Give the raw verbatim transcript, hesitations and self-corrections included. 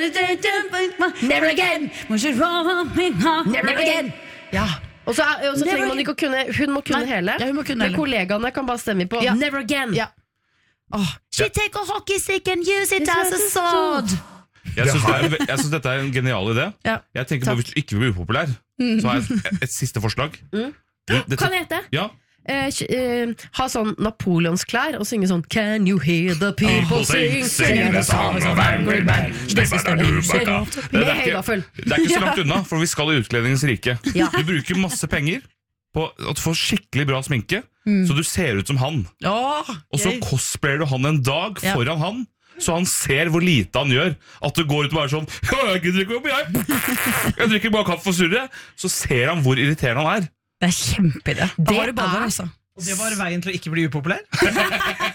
Never again. Never again. Ja. Og så, er, og så trenger man ikke å kunne. Hun må kunne Nei. hele ja, hun må kunne Men hele. Kollegaene kan bare stemme på ja. Never again ja. oh. She take a hockey stick and use it as a sword. Jeg synes, det er, jeg synes dette er en genial idé ja. Jeg tenker på hvis du ikke blir upopulær Så har jeg et, et siste forslag mm. Dette, Kan jeg hete? Ja Uh, uh, ha sånn Napoleonsklær og synge sånn Can you hear the people oh, sing Sing the song of angry men This is the music Med høyvaffel Det er ikke så langt unna, for vi skal i utkledningens rike ja. Du bruker masse penger på å få skikkelig bra sminke mm. Så du ser ut som han oh, Og så cosplayer du han en dag ja. foran han Så han ser hvor lite han gjør At du går ut og bare sånn Jeg drikker opp, jeg Jeg drikker bare kaffe og surre Så ser han hvor irriterende han er Det er kjempeidé. Da har du baller, altså. Og det var veien til å ikke bli upopulær.